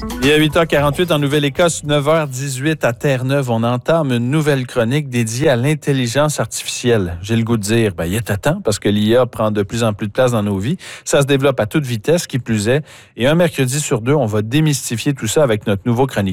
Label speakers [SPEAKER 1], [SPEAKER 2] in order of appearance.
[SPEAKER 1] Et à 8h48 en Nouvelle-Écosse, 9h18 à Terre-Neuve, on entame une nouvelle chronique dédiée à l'intelligence artificielle. J'ai le goût de dire, il est à temps parce que l'IA prend de plus en plus de place dans nos vies. Ça se développe à toute vitesse, qui plus est. Et un mercredi sur deux, on va démystifier tout ça avec notre nouveau chroniqueur.